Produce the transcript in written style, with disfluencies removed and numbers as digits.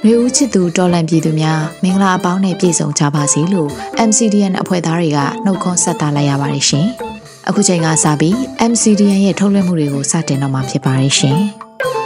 နှွေဦးချစ်သူတော်လန်ပြည်သူများမင်္ဂလာအပေါင်းနဲ့ပြည့်စုံကြပါစေလို့ MCDN အဖွဲ့သားတွေကနှုတ်ခွန်းဆက်တာလိုက်ရပါတယ်ရှင်။အခုချိန်ကစပြီး MCDN ရဲ့ထုတ်လွှင့်မှုတွေကိုစတင်တော့မှာဖြစ်ပါတယ်ရှင်။